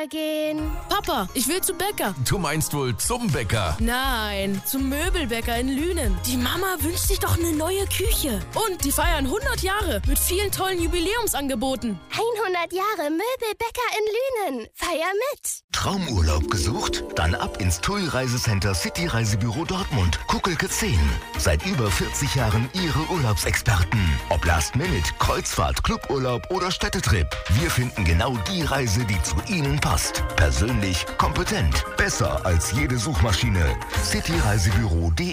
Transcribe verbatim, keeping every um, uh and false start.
Bäcker gehen. Papa, ich will zu Bäcker. Du meinst wohl zum Bäcker? Nein, zum Möbelbäcker in Lünen. Die Mama wünscht sich doch eine neue Küche. Und die feiern hundert Jahre mit vielen tollen Jubiläumsangeboten. hundert Jahre Möbelbäcker in Lünen. Feier mit. Traumurlaub gesucht? Dann ab ins T U I Reisecenter City Reisebüro Dortmund. Kuckelke zehn. Seit über vierzig Jahren Ihre Urlaubsexperten. Ob Last Minute, Kreuzfahrt, Cluburlaub oder Städtetrip. Wir finden genau die Reise, die zu Ihnen passt. Persönlich, kompetent, besser als jede Suchmaschine. cityreisebüro punkt de